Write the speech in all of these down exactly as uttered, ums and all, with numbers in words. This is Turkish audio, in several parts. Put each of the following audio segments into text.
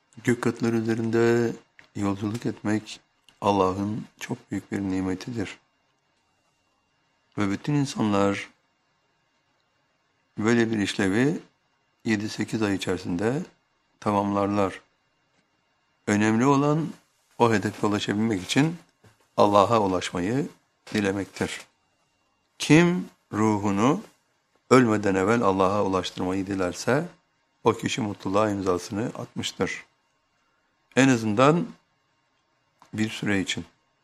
Gök katları üzerinde yolculuk etmek Allah'ın çok büyük bir nimetidir. Ve bütün insanlar böyle bir işlevi yedi sekiz ay içerisinde tamamlarlar. Önemli olan o hedefe ulaşabilmek için Allah'a ulaşmayı dilemektir. Kim ruhunu ölmeden evvel Allah'a ulaştırmayı dilerse o kişi mutluluğa imzasını atmıştır. En azından bir süre için.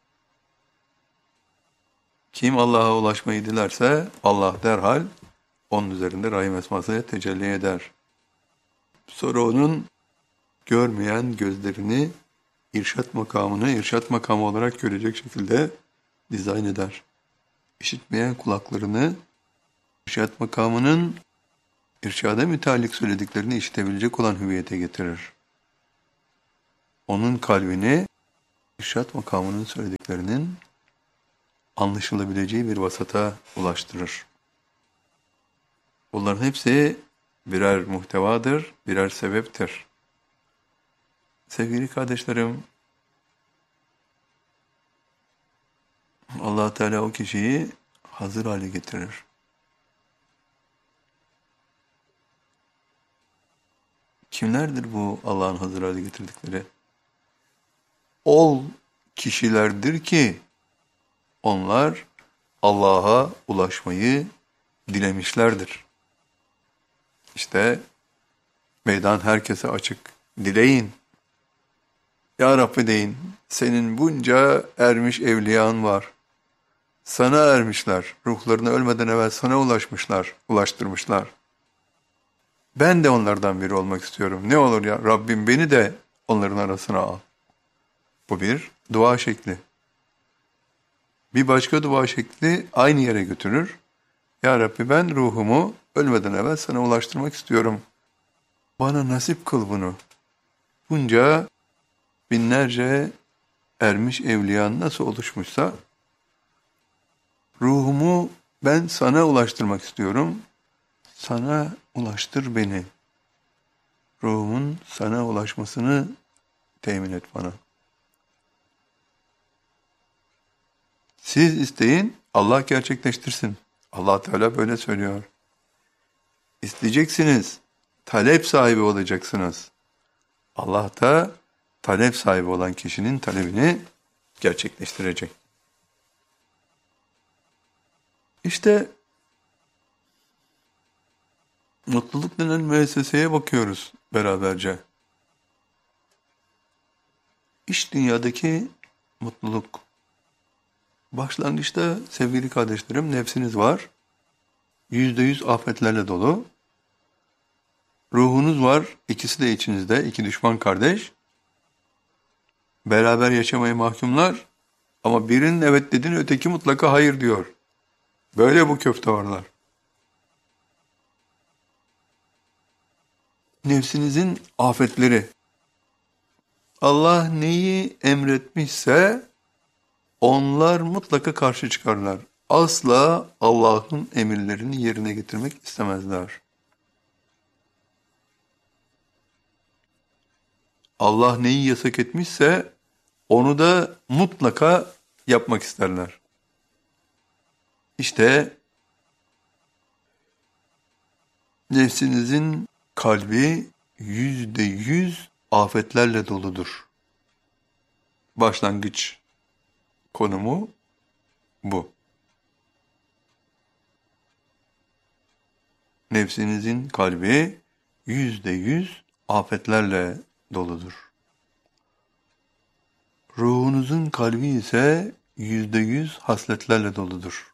Kim Allah'a ulaşmayı dilerse Allah derhal onun üzerinde rahim esması tecelli eder. Sonra onun görmeyen gözlerini irşat makamını irşat makamı olarak görecek şekilde dizayn eder. İşitmeyen kulaklarını irşat makamının irşada müteallik söylediklerini işitebilecek olan hüviyete getirir. Onun kalbini irşat makamının söylediklerinin anlaşılabileceği bir vasata ulaştırır. Bunların hepsi birer muhtevadır, birer sebeptir. Sevgili kardeşlerim, Allah Teala o kişiyi hazır hale getirir. Kimlerdir bu Allah'ın hazır hale getirdikleri? Ol kişilerdir ki onlar Allah'a ulaşmayı dilemişlerdir. İşte meydan herkese açık. Dileyin. Ya Rabbi deyin, senin bunca ermiş evliyan var. Sana ermişler, ruhlarına ölmeden evvel sana ulaşmışlar, ulaştırmışlar. Ben de onlardan biri olmak istiyorum. Ne olur ya Rabbim beni de onların arasına al. Bu bir dua şekli. Bir başka dua şekli aynı yere götürür. Ya Rabbi ben ruhumu ölmeden evvel sana ulaştırmak istiyorum. Bana nasip kıl bunu. Bunca binlerce ermiş evliyan nasıl oluşmuşsa ruhumu ben sana ulaştırmak istiyorum. Sana ulaştır beni. Ruhumun sana ulaşmasını temin et bana. Siz isteyin, Allah gerçekleştirsin. Allah Teala böyle söylüyor. İsteyeceksiniz, talep sahibi olacaksınız. Allah da talep sahibi olan kişinin talebini gerçekleştirecek. İşte mutluluk denen müesseseye bakıyoruz beraberce. İş dünyadaki mutluluk. Başlangıçta sevgili kardeşlerim nefsiniz var. Yüzde yüz afetlerle dolu. Ruhunuz var. İkisi de içinizde. İki düşman kardeş. Beraber yaşamaya mahkumlar. Ama birinin evet dediğini öteki mutlaka hayır diyor. Böyle bu köfte varlar. Nefsinizin afetleri. Allah neyi emretmişse onlar mutlaka karşı çıkarlar. Asla Allah'ın emirlerini yerine getirmek istemezler. Allah neyi yasak etmişse onu da mutlaka yapmak isterler. İşte nefsinizin kalbi yüzde yüz afetlerle doludur. Başlangıç konumu bu. Nefsinizin kalbi yüzde yüz afetlerle doludur. Ruhunuzun kalbi ise yüzde yüz hasletlerle doludur.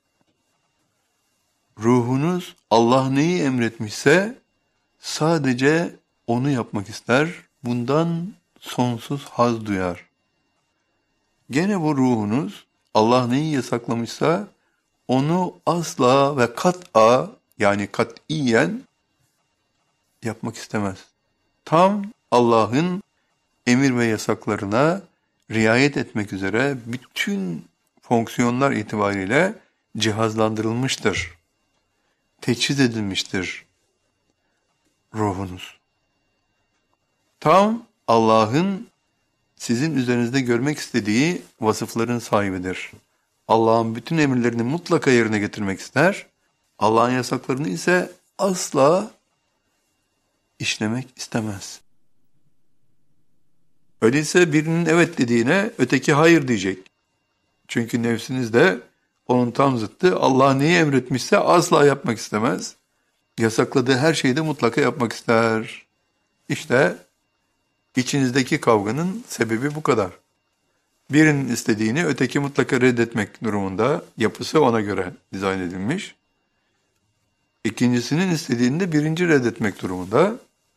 Ruhunuz Allah neyi emretmişse sadece onu yapmak ister, bundan sonsuz haz duyar. Gene bu ruhunuz Allah neyi yasaklamışsa onu asla ve kat'a yani katiyen yapmak istemez. Tam Allah'ın emir ve yasaklarına riayet etmek üzere bütün fonksiyonlar itibariyle cihazlandırılmıştır. Teçhiz edilmiştir ruhunuz. Tam Allah'ın sizin üzerinizde görmek istediği vasıfların sahibidir. Allah'ın bütün emirlerini mutlaka yerine getirmek ister. Allah'ın yasaklarını ise asla işlemek istemez. Öyleyse birinin evet dediğine öteki hayır diyecek. Çünkü nefsiniz de onun tam zıttı. Allah neyi emretmişse asla yapmak istemez. Yasakladığı her şeyi de mutlaka yapmak ister. İşte içinizdeki kavganın sebebi bu kadar. Birinin istediğini öteki mutlaka reddetmek durumunda, yapısı ona göre dizayn edilmiş. İkincisinin istediğini de birinci reddetmek durumunda,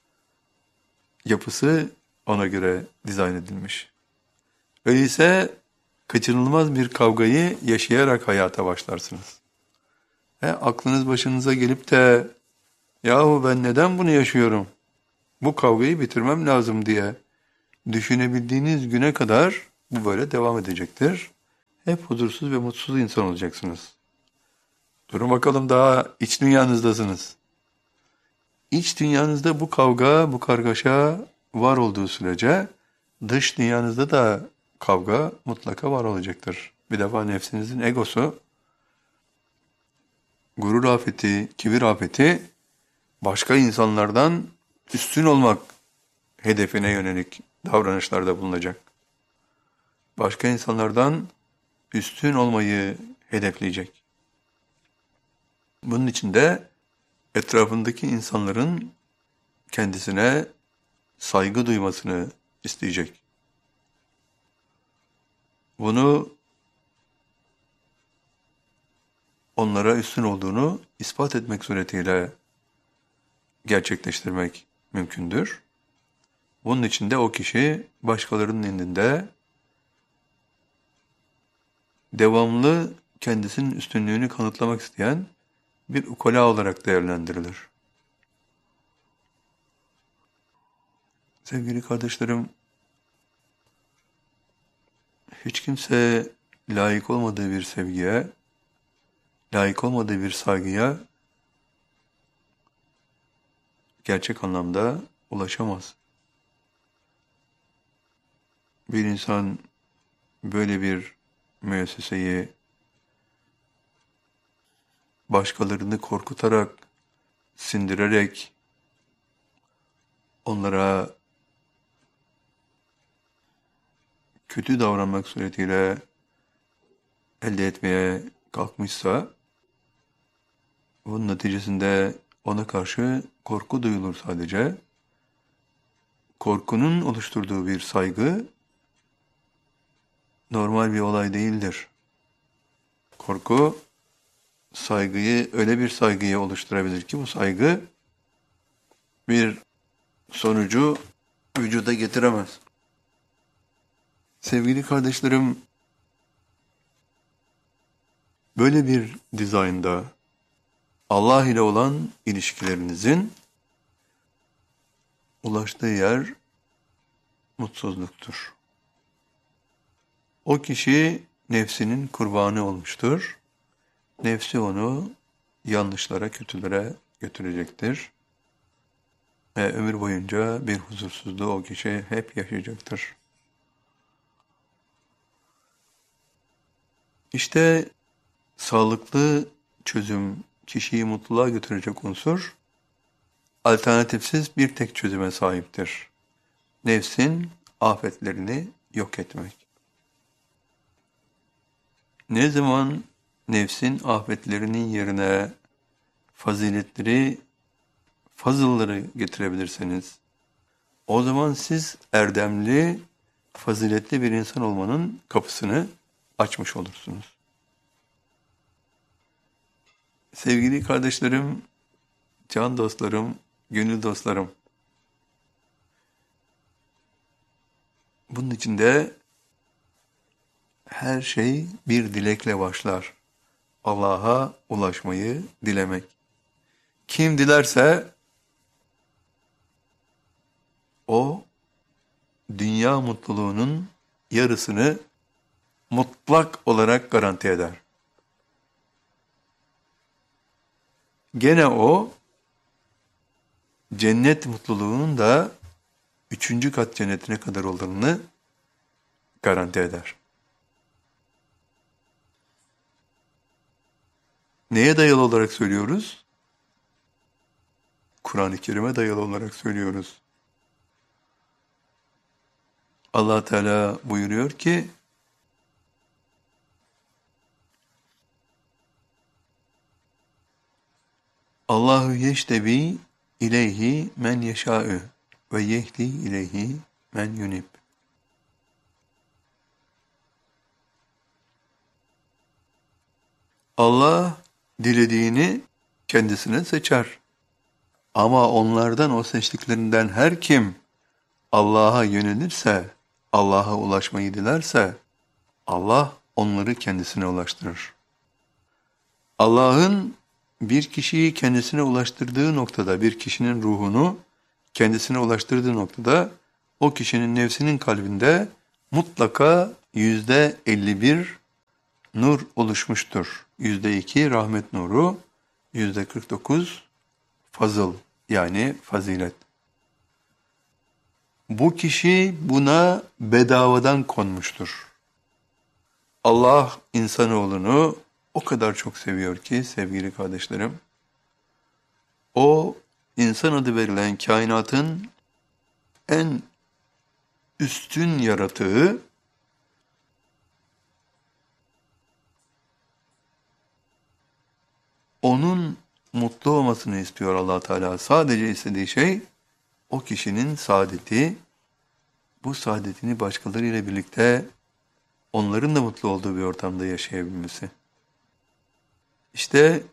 yapısı ona göre dizayn edilmiş. Öyleyse kaçınılmaz bir kavgayı yaşayarak hayata başlarsınız. He, aklınız başınıza gelip de yahu ben neden bunu yaşıyorum? Bu kavgayı bitirmem lazım diye düşünebildiğiniz güne kadar bu böyle devam edecektir. Hep huzursuz ve mutsuz insan olacaksınız. Durun bakalım, daha iç dünyanızdasınız. İç dünyanızda bu kavga, bu kargaşa var olduğu sürece dış dünyanızda da kavga mutlaka var olacaktır. Bir defa nefsinizin egosu, gurur afeti, kibir afeti, başka insanlardan üstün olmak hedefine yönelik davranışlarda bulunacak. Başka insanlardan üstün olmayı hedefleyecek. Bunun için de etrafındaki insanların kendisine saygı duymasını isteyecek. Bunu onlara üstün olduğunu ispat etmek suretiyle gerçekleştirmek mümkündür. Bunun için de o kişi başkalarının indinde devamlı kendisinin üstünlüğünü kanıtlamak isteyen bir ukala olarak değerlendirilir. Sevgili kardeşlerim, hiç kimse layık olmadığı bir sevgiye, layık olmadığı bir saygıya gerçek anlamda ulaşamaz. Bir insan böyle bir müesseseyi başkalarını korkutarak, sindirerek, onlara kötü davranmak suretiyle elde etmeye kalkmışsa, bunun neticesinde ona karşı korku duyulur sadece. Korkunun oluşturduğu bir saygı normal bir olay değildir. Korku, saygıyı öyle bir saygıya oluşturabilir ki bu saygı bir sonucu vücuda getiremez. Sevgili kardeşlerim, böyle bir dizaynda Allah ile olan ilişkilerinizin ulaştığı yer mutsuzluktur. O kişi nefsinin kurbanı olmuştur. Nefsi onu yanlışlara, kötülere götürecektir. Ve ömür boyunca bir huzursuzluğu o kişi hep yaşayacaktır. İşte sağlıklı çözüm, kişiyi mutluluğa götürecek unsur, alternatifsiz bir tek çözüme sahiptir. Nefsin afetlerini yok etmek. Ne zaman nefsin afetlerinin yerine faziletleri, fazılları getirebilirseniz, o zaman siz erdemli, faziletli bir insan olmanın kapısını açmış olursunuz. Sevgili kardeşlerim, can dostlarım, gönül dostlarım, bunun içinde her şey bir dilekle başlar. Allah'a ulaşmayı dilemek. Kim dilerse o dünya mutluluğunun yarısını mutlak olarak garanti eder. Gene o cennet mutluluğunun da üçüncü kat cennetine kadar olanını garanti eder. Neye dayalı olarak söylüyoruz? Kur'an-ı Kerim'e dayalı olarak söylüyoruz. Allah Teala buyuruyor ki, Allahu yeştebi ileyhi men yeşâ'ü ve yehdi ileyhi men yunib. Allah dilediğini kendisine seçer. Ama onlardan, o seçtiklerinden her kim Allah'a yönelirse, Allah'a ulaşmayı dilerse, Allah onları kendisine ulaştırır. Allah'ın bir kişiyi kendisine ulaştırdığı noktada, bir kişinin ruhunu kendisine ulaştırdığı noktada, o kişinin nefsinin kalbinde mutlaka yüzde elli bir nur oluşmuştur. Yüzde iki rahmet nuru, yüzde kırk dokuz fazıl, yani fazilet. Bu kişi buna bedavadan konmuştur. Allah insanoğlunu o kadar çok seviyor ki sevgili kardeşlerim, o insan adı verilen kainatın en üstün yaratığı, onun mutlu olmasını istiyor Allah Teala. Sadece istediği şey o kişinin saadeti, bu saadetini başkalarıyla birlikte onların da mutlu olduğu bir ortamda yaşayabilmesi. İşte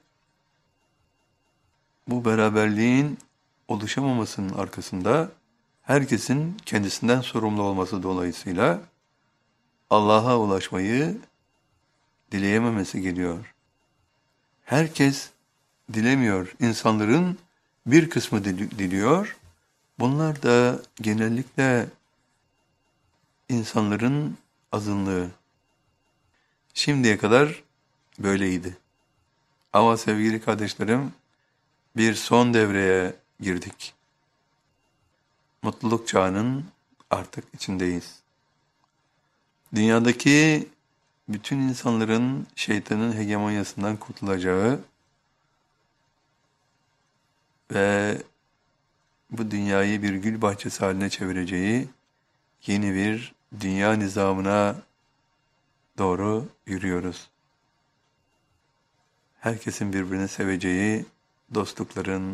bu beraberliğin oluşamamasının arkasında herkesin kendisinden sorumlu olması dolayısıyla Allah'a ulaşmayı dileyememesi geliyor. Herkes dilemiyor. İnsanların bir kısmı diliyor. Bunlar da genellikle insanların azınlığı. Şimdiye kadar böyleydi. Ama sevgili kardeşlerim, bir son devreye girdik. Mutluluk çağının artık içindeyiz. Dünyadaki bütün insanların şeytanın hegemonyasından kurtulacağı ve bu dünyayı bir gül bahçesi haline çevireceği yeni bir dünya nizamına doğru yürüyoruz. Herkesin birbirini seveceği, dostlukların,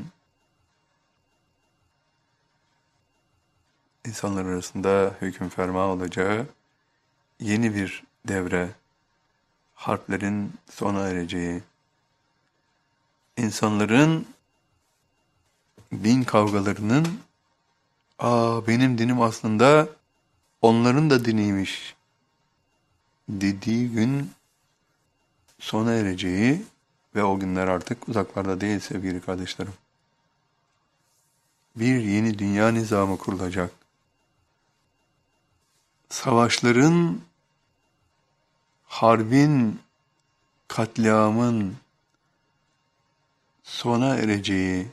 insanlar arasında hüküm ferma olacağı yeni bir devre, harplerin sona ereceği, insanların din kavgalarının, ''Aa benim dinim aslında onların da diniymiş'' dediği gün sona ereceği ve o günler artık uzaklarda değil sevgili kardeşlerim. Bir yeni dünya nizamı kurulacak. Savaşların, harbin, katliamın sona ereceği,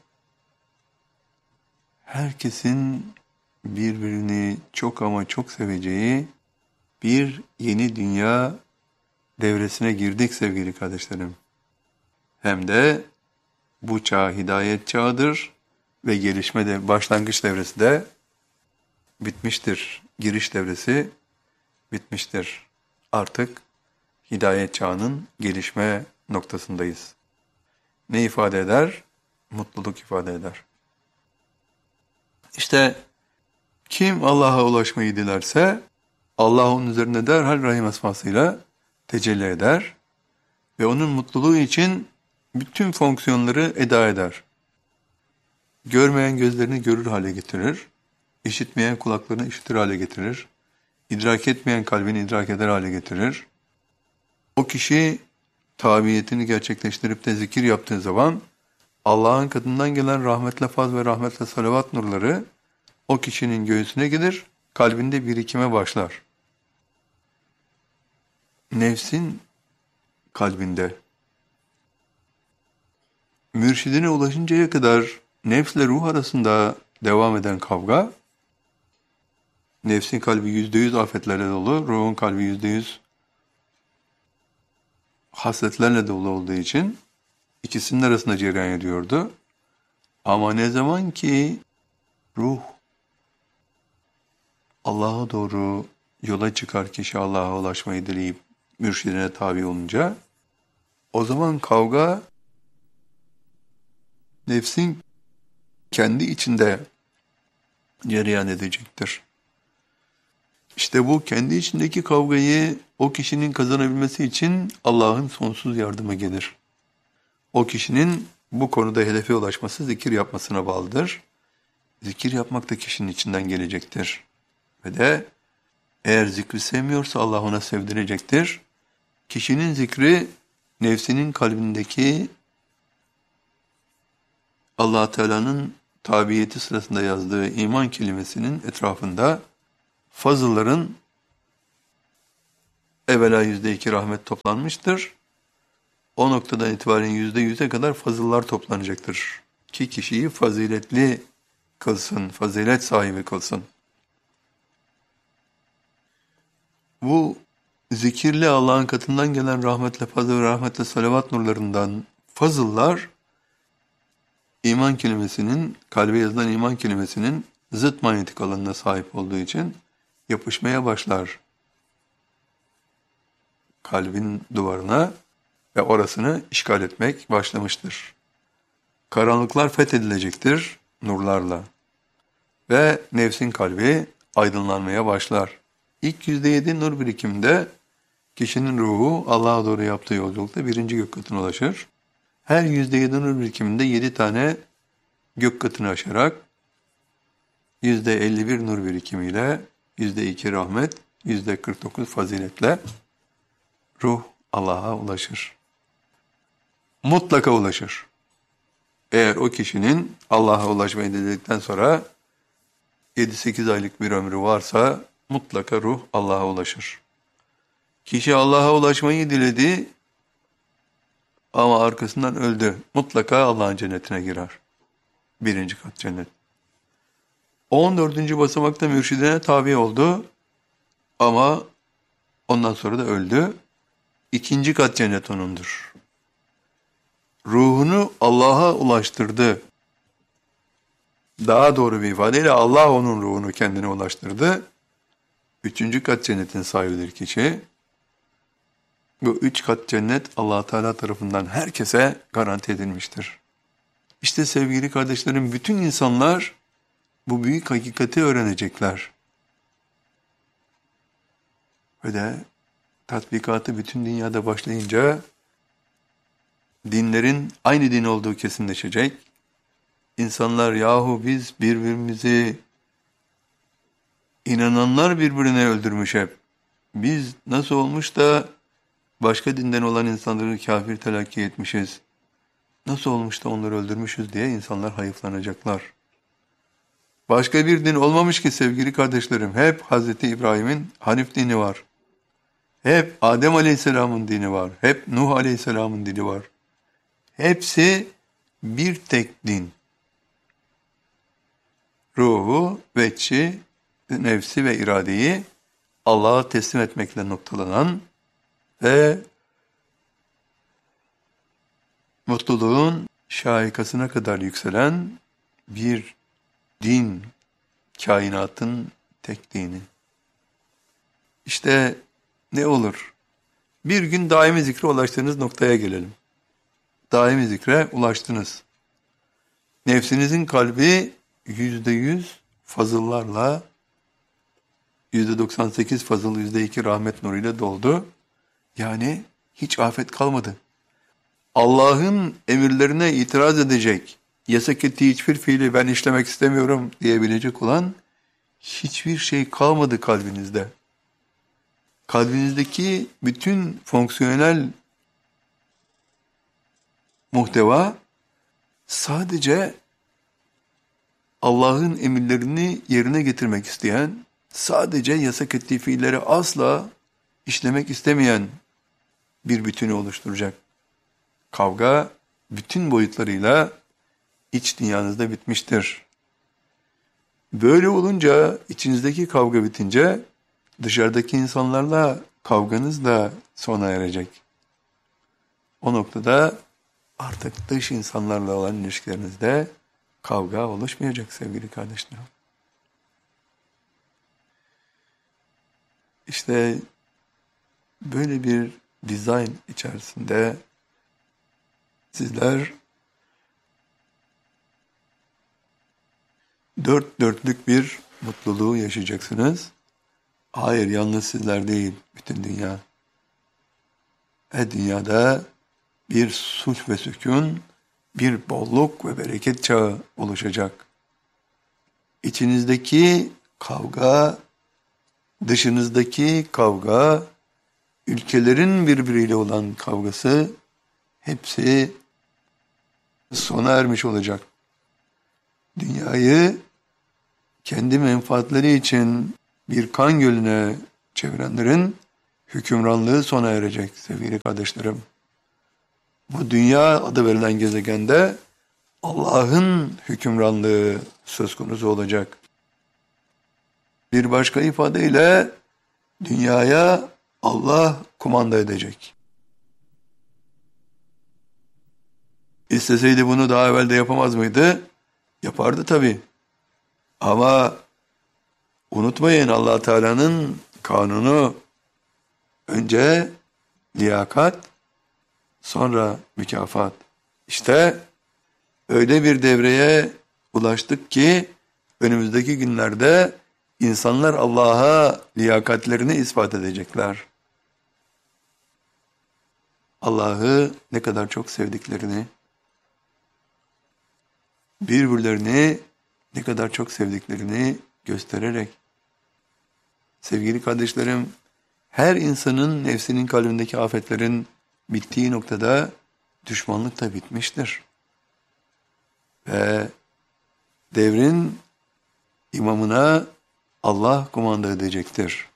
herkesin birbirini çok ama çok seveceği bir yeni dünya devresine girdik sevgili kardeşlerim. Hem de bu çağ hidayet çağıdır ve gelişme de başlangıç devresi de bitmiştir. Giriş devresi bitmiştir. Artık hidayet çağının gelişme noktasındayız. Ne ifade eder? Mutluluk ifade eder. İşte kim Allah'a ulaşmayı dilerse Allah onun üzerine derhal Rahim esmasıyla tecelli eder ve onun mutluluğu için bütün fonksiyonları eda eder. Görmeyen gözlerini görür hale getirir, işitmeyen kulaklarını işitir hale getirir, idrak etmeyen kalbini idrak eder hale getirir. O kişi tabiyetini gerçekleştirip de zikir yaptığı zaman Allah'ın katından gelen rahmetle faz ve rahmetle salavat nurları o kişinin göğsüne gelir, kalbinde birikime başlar. Nefsin kalbinde. Mürşidine ulaşıncaya kadar nefsle ruh arasında devam eden kavga, Nefsin kalbi yüzde yüz afetlerle dolu, ruhun kalbi yüzde yüz hasletlerle dolu olduğu için ikisinin arasında cereyan ediyordu. Ama ne zaman ki ruh Allah'a doğru yola çıkar, kişi Allah'a ulaşmayı dileyip mürşidine tabi olunca, o zaman kavga nefsin kendi içinde cereyan edecektir. İşte bu kendi içindeki kavgayı o kişinin kazanabilmesi için Allah'ın sonsuz yardımı gelir. O kişinin bu konuda hedefe ulaşması zikir yapmasına bağlıdır. Zikir yapmak da kişinin içinden gelecektir. Ve de eğer zikri sevmiyorsa Allah ona sevdirecektir. Kişinin zikri nefsinin kalbindeki Allah Teala'nın tabiyeti sırasında yazdığı iman kelimesinin etrafında fazılların evvela yüzde iki rahmet toplanmıştır. O noktadan itibaren yüzde yüze kadar fazıllar toplanacaktır. Ki kişiyi faziletli kılsın, fazilet sahibi kılsın. Bu zikirli Allah'ın katından gelen rahmetle, fazıl ve rahmetle salavat nurlarından fazıllar, iman kelimesinin, kalbe yazılan iman kelimesinin zıt manyetik alanına sahip olduğu için yapışmaya başlar kalbin duvarına ve orasını işgal etmek başlamıştır. Karanlıklar fethedilecektir nurlarla ve nefsin kalbi aydınlanmaya başlar. İlk yüzde yedi nur birikiminde kişinin ruhu Allah'a doğru yaptığı yolculukta birinci gök katına ulaşır. Her yüzde yedi nur birikiminde yedi tane gök katını aşarak yüzde elli bir nur birikimiyle, yüzde iki rahmet, yüzde kırk dokuz faziletle ruh Allah'a ulaşır. Mutlaka ulaşır. Eğer o kişinin Allah'a ulaşmayı diledikten sonra yedi sekiz aylık bir ömrü varsa mutlaka ruh Allah'a ulaşır. Kişi Allah'a ulaşmayı diledi ama arkasından öldü. Mutlaka Allah'ın cennetine girer. Birinci kat cennet. on dördüncü basamakta mürşidine tabi oldu ama ondan sonra da öldü. İkinci kat cennet onundur. Ruhunu Allah'a ulaştırdı. Daha doğru bir ifadeyle Allah onun ruhunu kendine ulaştırdı. Üçüncü kat cennetin sahibidir kişi. Bu üç kat cennet Allah Teala tarafından herkese garanti edilmiştir. İşte sevgili kardeşlerim, bütün insanlar bu büyük hakikati öğrenecekler. Ve de tatbikatı bütün dünyada başlayınca dinlerin aynı din olduğu kesinleşecek. İnsanlar yahu biz birbirimizi, inananlar birbirine öldürmüş hep. Biz nasıl olmuş da başka dinden olan insanları kafir telakki etmişiz. Nasıl olmuş da onları öldürmüşüz diye insanlar hayıflanacaklar. Başka bir din olmamış ki sevgili kardeşlerim. Hep Hazreti İbrahim'in Hanif dini var. Hep Adem Aleyhisselam'ın dini var. Hep Nuh Aleyhisselam'ın dini var. Hepsi bir tek din. Ruhu, veçi, nefsi ve iradeyi Allah'a teslim etmekle noktalanan ve mutluluğun şahikasına kadar yükselen bir din, kainatın tek dini. İşte ne olur? Bir gün daimi zikre ulaştığınız noktaya gelelim. Daimi zikre ulaştınız. Nefsinizin kalbi yüzde yüz fazıllarla, yüzde doksan sekiz fazıl, yüzde iki rahmet nuruyla doldu. Yani hiç afet kalmadı. Allah'ın emirlerine itiraz edecek, yasak ettiği hiçbir fiili ben işlemek istemiyorum diyebilecek olan hiçbir şey kalmadı kalbinizde. Kalbinizdeki bütün fonksiyonel muhteva sadece Allah'ın emirlerini yerine getirmek isteyen, sadece yasak ettiği fiilleri asla işlemek istemeyen bir bütünü oluşturacak. Kavga bütün boyutlarıyla iç dünyanızda bitmiştir. Böyle olunca, içinizdeki kavga bitince dışarıdaki insanlarla kavganız da sona erecek. O noktada artık dış insanlarla olan ilişkilerinizde kavga oluşmayacak sevgili kardeşlerim. İşte böyle bir dizayn içerisinde sizler dört dörtlük bir mutluluğu yaşayacaksınız. Hayır, yalnız sizler değil, bütün dünya. Ve dünyada bir sulh ve sükun, bir bolluk ve bereket çağı oluşacak. İçinizdeki kavga, dışınızdaki kavga, ülkelerin birbiriyle olan kavgası hepsi sona ermiş olacak. Dünyayı kendi menfaatleri için bir kan gölüne çevirenlerin hükümranlığı sona erecek sevgili kardeşlerim. Bu dünya adı verilen gezegende Allah'ın hükümranlığı söz konusu olacak. Bir başka ifadeyle dünyaya Allah kumanda edecek. İsteseydi bunu daha evvel de yapamaz mıydı? Yapardı tabii. Ama unutmayın, Allah Teala'nın kanunu önce liyakat, sonra mükafat. İşte öyle bir devreye ulaştık ki önümüzdeki günlerde insanlar Allah'a liyakatlerini ispat edecekler. Allah'ı ne kadar çok sevdiklerini, birbirlerini ne kadar çok sevdiklerini göstererek. Sevgili kardeşlerim, her insanın nefsinin kalbindeki afetlerin bittiği noktada düşmanlık da bitmiştir. Ve devrin imamına Allah kumanda edecektir.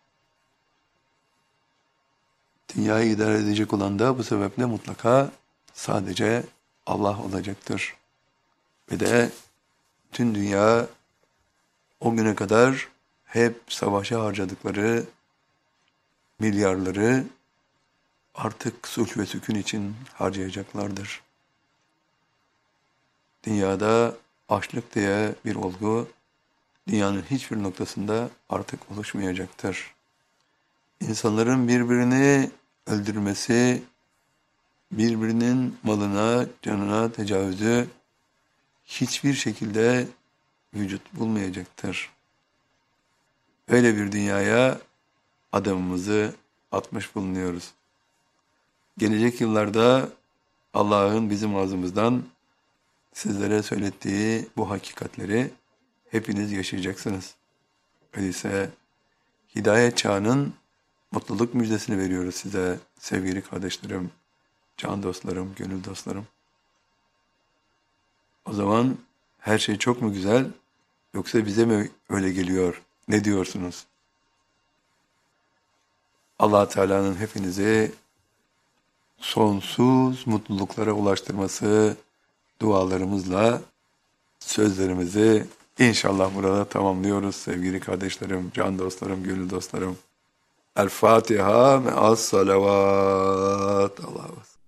Dünyayı idare edecek olan da bu sebeple mutlaka sadece Allah olacaktır. Ve de tüm dünya o güne kadar hep savaşa harcadıkları milyarları artık sulh ve sükun için harcayacaklardır. Dünyada açlık diye bir olgu dünyanın hiçbir noktasında artık oluşmayacaktır. İnsanların birbirini öldürmesi, birbirinin malına, canına tecavüzü hiçbir şekilde vücut bulmayacaktır. Öyle bir dünyaya adımımızı atmış bulunuyoruz. Gelecek yıllarda Allah'ın bizim ağzımızdan sizlere söylettiği bu hakikatleri hepiniz yaşayacaksınız. Öyleyse hidayet çağının mutluluk müjdesini veriyoruz size sevgili kardeşlerim, can dostlarım, gönül dostlarım. O zaman her şey çok mu güzel, yoksa bize mi öyle geliyor? Ne diyorsunuz? Allah Teala'nın hepinizi sonsuz mutluluklara ulaştırması dualarımızla sözlerimizi inşallah burada tamamlıyoruz sevgili kardeşlerim, can dostlarım, gönül dostlarım. El Fatiha me'as salavat. Allah'a